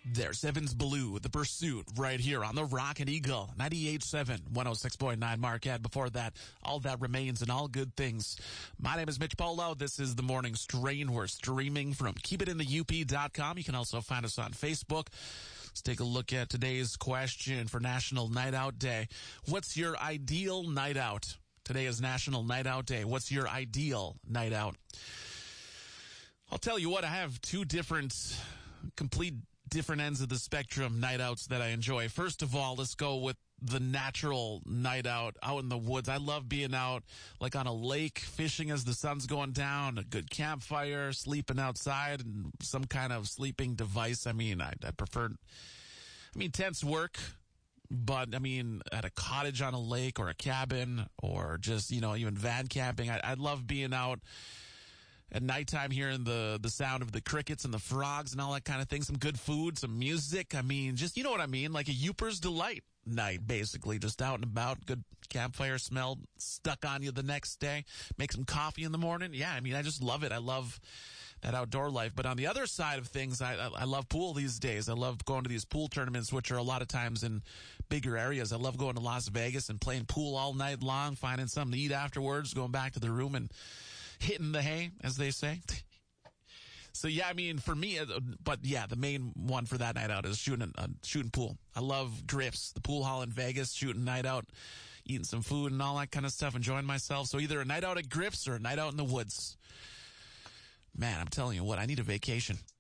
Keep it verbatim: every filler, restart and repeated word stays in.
There's Evans Blue, The Pursuit, right here on the Rocket Eagle, ninety-eight point seven, one oh six point nine Marquette. Before that, All That Remains and All Good Things. My name is Mitch Polo. This is The Morning Strain. We're streaming from keep it in the U P dot com. You can also find us on Facebook. Let's take a look at today's question for National Night Out Day. What's your ideal night out? Today is National Night Out Day. What's your ideal night out? I'll tell you what, I have two different, complete different ends of the spectrum night outs that I enjoy. First of all, let's go with the natural night out, out in the woods. I love being out like on a lake, fishing as the sun's going down, a good campfire, sleeping outside, and some kind of sleeping device. I mean, I, I prefer, I mean, tents work, but I mean, at a cottage on a lake or a cabin or just, you know, even van camping, I, I love being out at nighttime, hearing the, the sound of the crickets and the frogs and all that kind of thing. Some good food, some music. I mean, just, you know what I mean? Like a Youper's Delight night, basically. Just out and about, good campfire smell stuck on you the next day. Make some coffee in the morning. Yeah, I mean, I just love it. I love that outdoor life. But on the other side of things, I, I, I love pool these days. I love going to these pool tournaments, which are a lot of times in bigger areas. I love going to Las Vegas and playing pool all night long, finding something to eat afterwards, going back to the room and hitting the hay, as they say. So yeah, I mean, for me, but yeah, the main one for that night out is shooting uh, shooting pool. I love Griff's, the pool hall in Vegas, shooting night out, eating some food and all that kind of stuff, enjoying myself. So either a night out at Griff's or a night out in the woods. Man, I'm telling you what, I need a vacation.